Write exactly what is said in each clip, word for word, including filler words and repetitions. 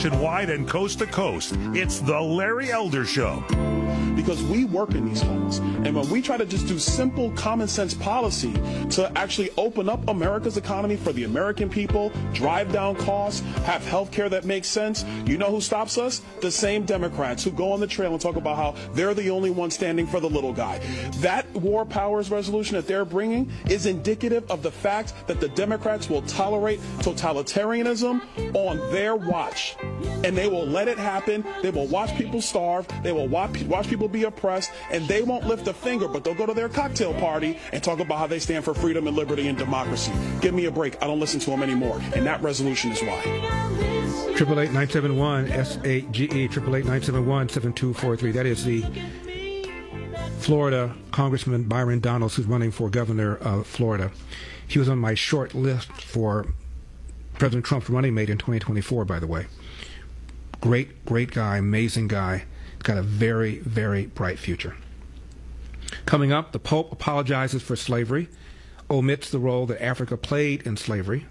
nationwide and coast to coast. It's the Larry Elder Show. Because we work in these homes. And when we try to just do simple common sense policy to actually open up America's economy for the American people, drive down costs, have health care that makes sense, you know who stops us? The same Democrats who go on the trail and talk about how they're the only one standing for the little guy. That war powers resolution that they're bringing is indicative of the fact that the Democrats will tolerate totalitarianism on their watch. And they will let it happen. They will watch people starve. They will watch, watch people be oppressed. And they won't lift a finger, but they'll go to their cocktail party and talk about how they stand for freedom and liberty and democracy. Give me a break. I don't listen to them anymore. And that resolution is why. eight eight eight, nine seven one, S eight G E, eight eight eight, nine seven one, seven two four three. That is the Florida Congressman Byron Donalds, who's running for governor of Florida. He was on my short list for President Trump's running mate in twenty twenty-four, by the way. Great, great guy, amazing guy. He's got a very, very bright future. Coming up, the Pope apologizes for slavery, omits the role that Africa played in slavery.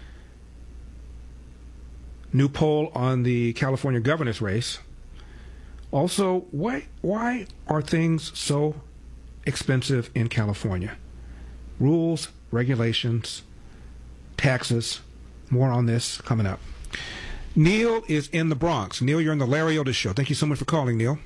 New poll on the California governor's race. Also, why, why are things so expensive in California? Rules, regulations, taxes. More on this coming up. Neil is in the Bronx. Neil, you're on the Larry Elder Show. Thank you so much for calling, Neil.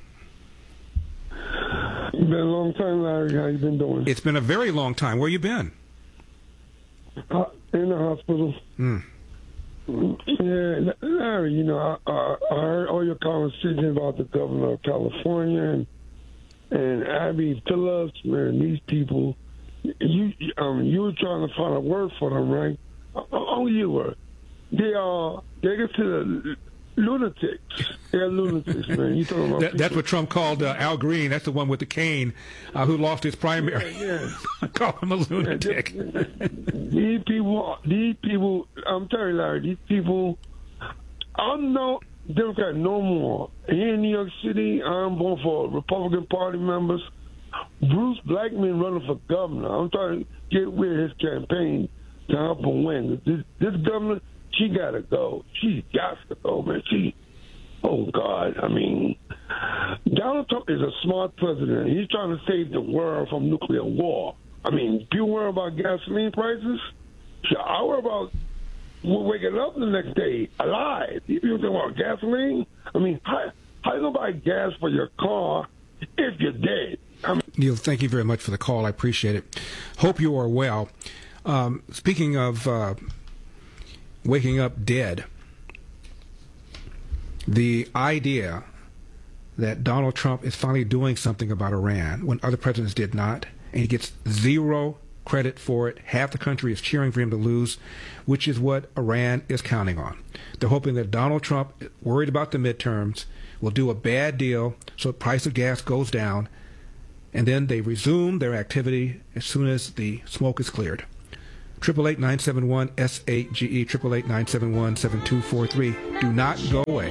It's been a long time, Larry. How you been doing? It's been a very long time. Where you been? Uh, in the hospital. Mm. Yeah, Larry, you know, I, I, I heard all your conversation about the governor of California and, and Abby Phillips, man, these people. You, um, you were trying to find a word for them, right? Oh, you were. They are. They get to the lunatics. They're lunatics, man. You talking about? That, that's what Trump called uh, Al Green. That's the one with the cane, uh, who lost his primary. Yeah, yeah. I call him a lunatic. Yeah, these people. These people. I'm telling you, Larry. These people. I'm no Democrat no more. Here in New York City, I'm voting for Republican Party members. Bruce Blackman running for governor. I'm trying to get with his campaign to help him win. This, this governor, she got to go. She's got to go, man. She, oh, God. I mean, Donald Trump is a smart president. He's trying to save the world from nuclear war. I mean, do you worry about gasoline prices? I worry about waking up the next day alive. You think about gasoline? I mean, how, how you going to buy gas for your car if you're dead? I mean, Neil, thank you very much for the call. I appreciate it. Hope you are well. Um, speaking of uh, waking up dead, the idea that Donald Trump is finally doing something about Iran when other presidents did not, and he gets zero credit for it. Half the country is cheering for him to lose, which is what Iran is counting on. They're hoping that Donald Trump, worried about the midterms, will do a bad deal so the price of gas goes down, and then they resume their activity as soon as the smoke is cleared. eight eight eight, nine seven one, S eight G E, eight eight eight, nine seven one, seven two four three. Do not go away.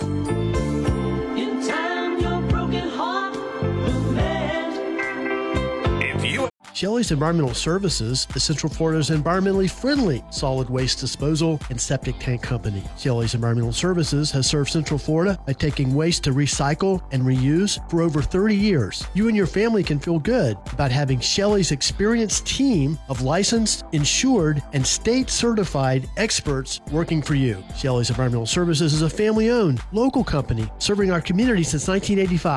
In time, your broken heart will mend. If you Shelley's Environmental Services is Central Florida's environmentally friendly solid waste disposal and septic tank company. Shelley's Environmental Services has served Central Florida by taking waste to recycle and reuse for over thirty years. You and your family can feel good about having Shelley's experienced team of licensed, insured, and state-certified experts working for you. Shelley's Environmental Services is a family-owned, local company serving our community since nineteen eighty-five.